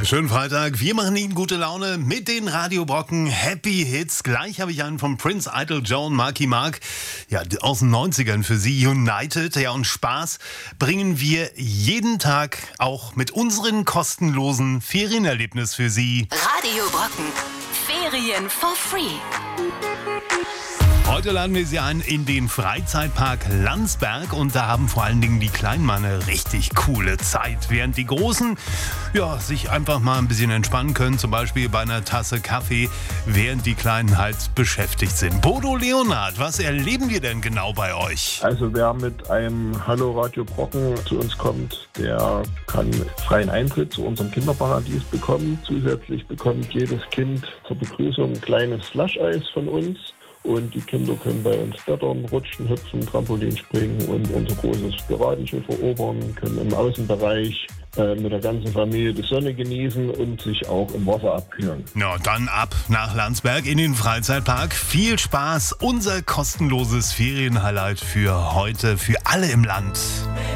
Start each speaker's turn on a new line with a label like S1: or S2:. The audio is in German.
S1: Schönen Freitag. Wir machen Ihnen gute Laune mit den Radiobrocken Happy Hits. Gleich habe ich einen von Prince, Idol, Joan, Marky Mark. Ja, aus den 90ern für Sie. United. Ja, und Spaß bringen wir jeden Tag auch mit unseren kostenlosen Ferienerlebnis für Sie.
S2: Radiobrocken. Ferien for free.
S1: Heute laden wir Sie ein in den Freizeitpark Landsberg und da haben vor allen Dingen die Kleinen mal eine richtig coole Zeit, während die Großen sich einfach mal ein bisschen entspannen können, zum Beispiel bei einer Tasse Kaffee, während die Kleinen halt beschäftigt sind. Bodo Leonard, was erleben wir denn genau bei euch?
S3: Also wer mit einem Hallo Radio Brocken zu uns kommt, der kann freien Eintritt zu unserem Kinderparadies bekommen. Zusätzlich bekommt jedes Kind zur Begrüßung ein kleines Slush-Eis von uns. Und die Kinder können bei uns klettern, rutschen, hüpfen, Trampolin springen und unser großes Piratenschiff erobern, können im Außenbereich mit der ganzen Familie die Sonne genießen und sich auch im Wasser abkühlen.
S1: Ja, dann ab nach Landsberg in den Freizeitpark. Viel Spaß, unser kostenloses Ferienhighlight für heute, für alle im Land.